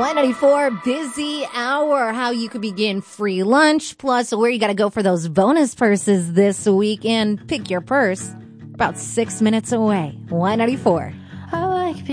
194 busy hour. How you could begin free lunch, plus where you got to go for those bonus purses this weekend. Pick your purse. About 6 minutes away. 194.